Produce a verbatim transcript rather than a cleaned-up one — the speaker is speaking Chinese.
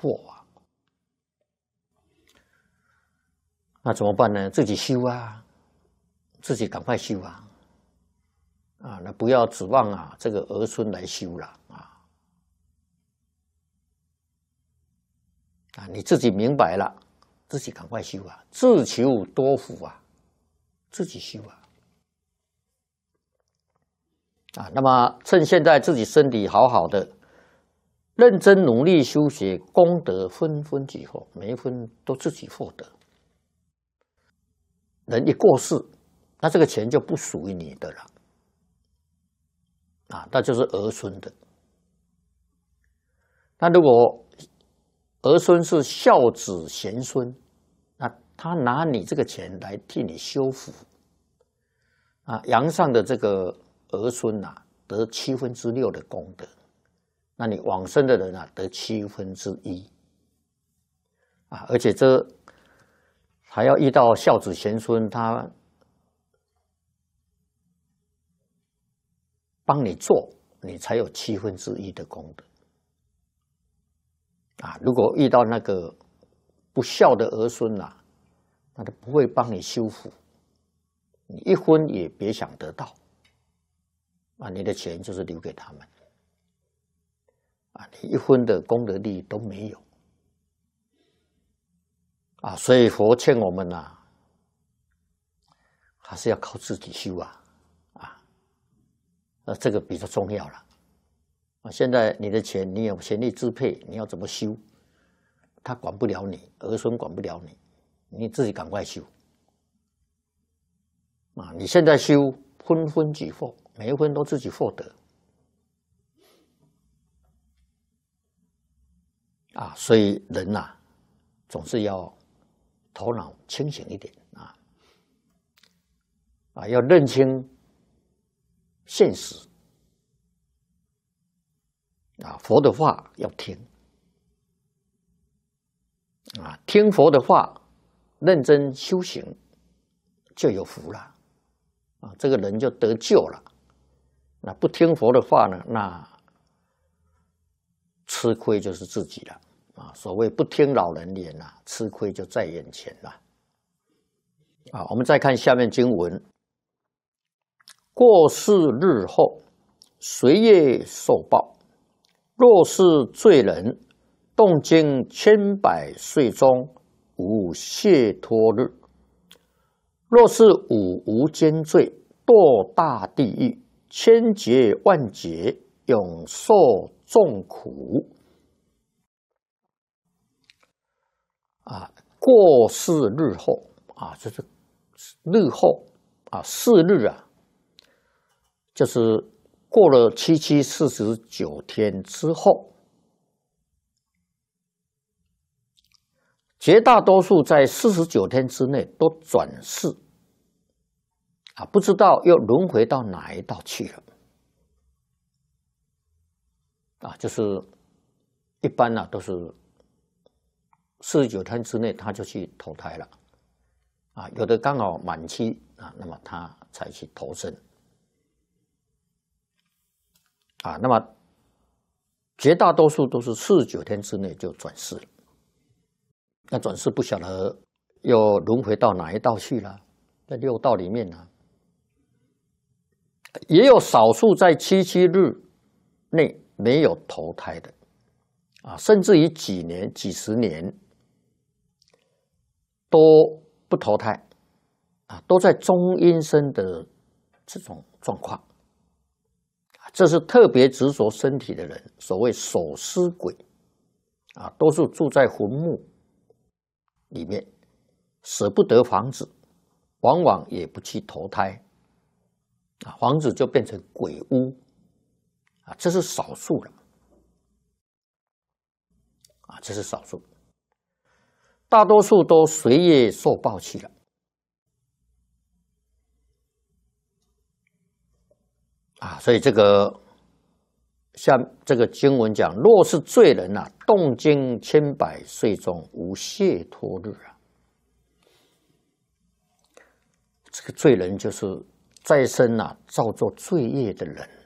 祸啊。那怎么办呢？自己修啊，自己赶快修啊！啊，那不要指望啊这个儿孙来修了啊！啊，你自己明白了，自己赶快修啊！自求多福啊，自己修啊！啊，那么趁现在自己身体好好的，认真努力修学，功德分分己获，每一分都自己获得。人一过世，那这个钱就不属于你的了，啊，那就是儿孙的。那如果儿孙是孝子贤孙，那他拿你这个钱来替你修福，啊，阳上的这个儿孙呐、啊，得七分之六的功德，那你往生的人啊，得七分之一，啊，而且这还要遇到孝子贤孙，他帮你做，你才有七分之一的功德。啊，如果遇到那个不孝的儿孙呐、啊，那他不会帮你修福，你一分也别想得到。啊，你的钱就是留给他们，啊，你一分的功德利益都没有。啊，所以佛劝我们呐、啊，还是要靠自己修啊，啊，那这个比较重要了。啊，现在你的钱你有权利支配，你要怎么修，他管不了你，儿孙管不了你，你自己赶快修。啊，你现在修，分分己获，每一分都自己获得。啊，所以人呐、啊，总是要头脑清醒一点啊，啊，要认清现实。啊，佛的话要听，啊，听佛的话，认真修行，就有福了，啊，这个人就得救了。那不听佛的话呢，那吃亏就是自己了，啊，所谓不听老人言呐，吃亏就在眼前了。啊，我们再看下面经文：过世日后，随业受报。若是罪人，动经千百岁中无解脱日；若是五无间罪，堕大地狱，千劫万劫，永受众苦。啊，过世日后啊，就是日后啊，世日啊，就是过了七七四十九天之后，绝大多数在四十九天之内都转世，啊，不知道又轮回到哪一道去了，啊，就是一般呢、啊、都是四十九天之内他就去投胎了，啊，有的刚好满期啊，那么他才去投生。啊，那么绝大多数都是四十九天之内就转世了。那转世不晓得又轮回到哪一道去了，在六道里面呢、啊，也有少数在七七日内没有投胎的，啊，甚至于几年、几十年都不投胎，啊，都在中阴身的这种状况。这是特别执着身体的人，所谓守尸鬼，啊，都是住在坟墓里面，舍不得房子，往往也不去投胎，啊，房子就变成鬼屋，啊，这是少数了，啊，这是少数，大多数都随业受报去了。啊，所以这个像这个经文讲，若是罪人啊，动经千百岁中无解脱日啊。这个罪人就是在生啊造作罪业的人。